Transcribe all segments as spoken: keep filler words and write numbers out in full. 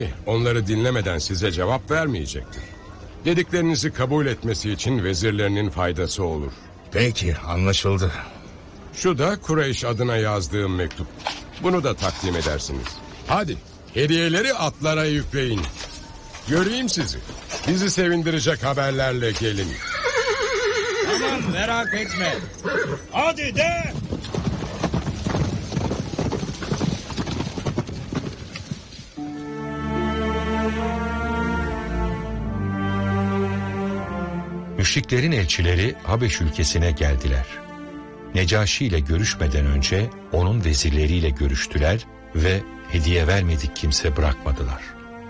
Onları dinlemeden size cevap vermeyecektir. Dediklerinizi kabul etmesi için vezirlerinin faydası olur. Peki, anlaşıldı. Şu da Kureyş adına yazdığım mektup. Bunu da takdim edersiniz. Hadi hediyeleri atlara yükleyin. Göreyim sizi. Bizi sevindirecek haberlerle gelin. Tamam, merak etme. Hadi de. Müşriklerin elçileri Habeş ülkesine geldiler. Necaşi ile görüşmeden önce onun vezirleriyle görüştüler ve hediye vermedik kimse bırakmadılar.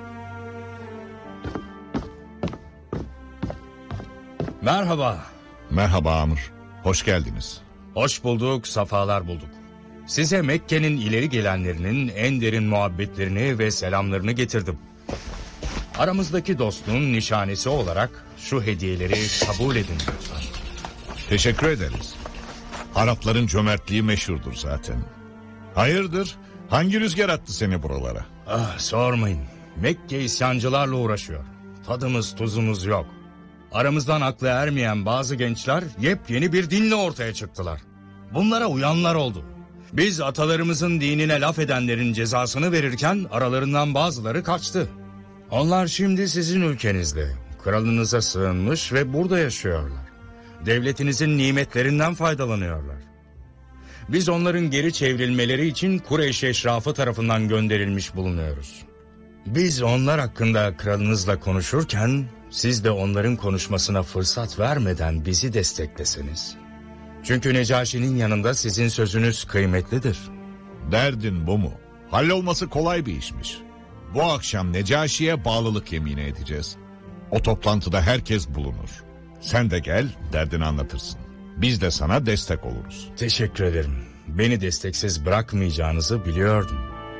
Merhaba. Merhaba Amr. Hoş geldiniz. Hoş bulduk, safalar bulduk. Size Mekke'nin ileri gelenlerinin en derin muhabbetlerini ve selamlarını getirdim. Aramızdaki dostluğun nişanesi olarak şu hediyeleri kabul edin. Teşekkür ederiz. Arapların cömertliği meşhurdur zaten. Hayırdır? Hangi rüzgar attı seni buralara? Ah, sormayın. Mekke isyancılarla uğraşıyor. Tadımız tuzumuz yok. Aramızdan aklı ermeyen bazı gençler yepyeni bir dinle ortaya çıktılar. Bunlara uyanlar oldu. Biz atalarımızın dinine laf edenlerin cezasını verirken aralarından bazıları kaçtı. Onlar şimdi sizin ülkenizde, kralınıza sığınmış ve burada yaşıyorlar. Devletinizin nimetlerinden faydalanıyorlar. Biz onların geri çevrilmeleri için Kureyş eşrafı tarafından gönderilmiş bulunuyoruz. Biz onlar hakkında kralınızla konuşurken siz de onların konuşmasına fırsat vermeden bizi destekleseniz. Çünkü Necaşi'nin yanında sizin sözünüz kıymetlidir. Derdin bu mu? Hallolması kolay bir işmiş. Bu akşam Necaşi'ye bağlılık yemini edeceğiz. O toplantıda herkes bulunur. Sen de gel, derdini anlatırsın. Biz de sana destek oluruz. Teşekkür ederim. Beni desteksiz bırakmayacağınızı biliyordum.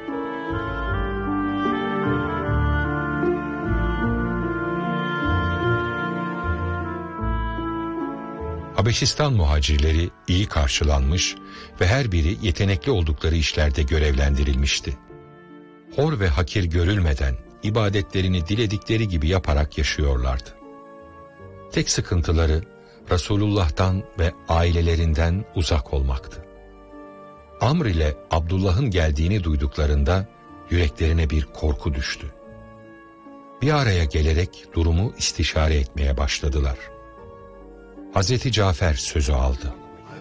Habeşistan muhacirleri iyi karşılanmış ve her biri yetenekli oldukları işlerde görevlendirilmişti. Hor ve hakir görülmeden ibadetlerini diledikleri gibi yaparak yaşıyorlardı. Tek sıkıntıları Resulullah'tan ve ailelerinden uzak olmaktı. Amr ile Abdullah'ın geldiğini duyduklarında yüreklerine bir korku düştü. Bir araya gelerek durumu istişare etmeye başladılar. Hazreti Cafer sözü aldı.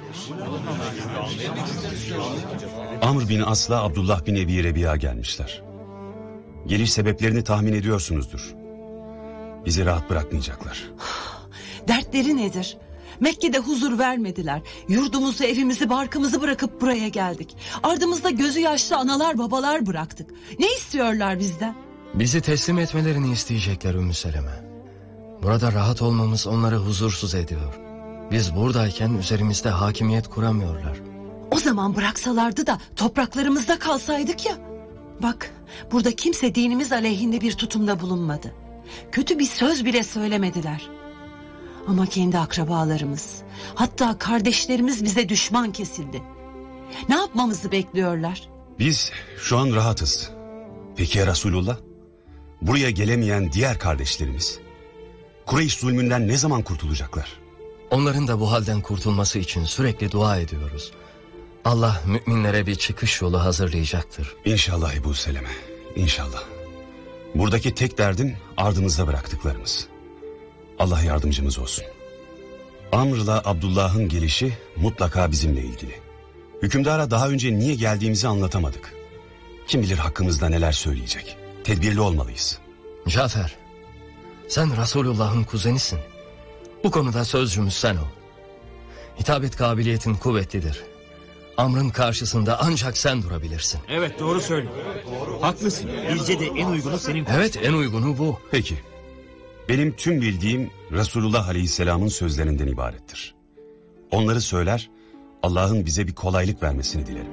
Amr bin As'la Abdullah bin Ebi Rebi'a gelmişler. Geliş sebeplerini tahmin ediyorsunuzdur. Bizi rahat bırakmayacaklar. Dertleri nedir? Mekke'de huzur vermediler. Yurdumuzu, evimizi, barkımızı bırakıp buraya geldik. Ardımızda gözü yaşlı analar babalar bıraktık. Ne istiyorlar bizden? Bizi teslim etmelerini isteyecekler Ümmü Seleme. Burada rahat olmamız onları huzursuz ediyor. Biz buradayken üzerimizde hakimiyet kuramıyorlar. O zaman bıraksalardı da topraklarımızda kalsaydık ya. Bak, burada kimse dinimiz aleyhinde bir tutumda bulunmadı. Kötü bir söz bile söylemediler. Ama kendi akrabalarımız, hatta kardeşlerimiz bize düşman kesildi. Ne yapmamızı bekliyorlar? Biz şu an rahatız. Peki ya Resulullah? Buraya gelemeyen diğer kardeşlerimiz? Kureyş zulmünden ne zaman kurtulacaklar? Onların da bu halden kurtulması için sürekli dua ediyoruz. Allah müminlere bir çıkış yolu hazırlayacaktır. İnşallah Ebu Seleme, inşallah. Buradaki tek derdim ardımızda bıraktıklarımız. Allah yardımcımız olsun. Amr'la Abdullah'ın gelişi mutlaka bizimle ilgili. Hükümdara daha önce niye geldiğimizi anlatamadık. Kim bilir hakkımızda neler söyleyecek. Tedbirli olmalıyız. Cafer, sen Resulullah'ın kuzenisin. Bu konuda sözcümüz sen ol. Hitabet kabiliyetin kuvvetlidir. Amr'ın karşısında ancak sen durabilirsin. Evet, doğru söylüyorsun. Haklısın. Bizce de en uygunu senin. Evet, en uygunu bu. Peki. Benim tüm bildiğim Resulullah Aleyhisselam'ın sözlerinden ibarettir. Onları söyler, Allah'ın bize bir kolaylık vermesini dilerim.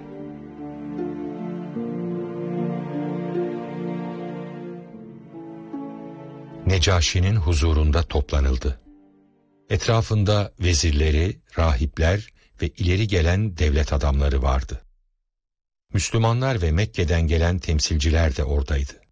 Necaşi'nin huzurunda toplanıldı. Etrafında vezirleri, rahipler ve ileri gelen devlet adamları vardı. Müslümanlar ve Mekke'den gelen temsilciler de oradaydı.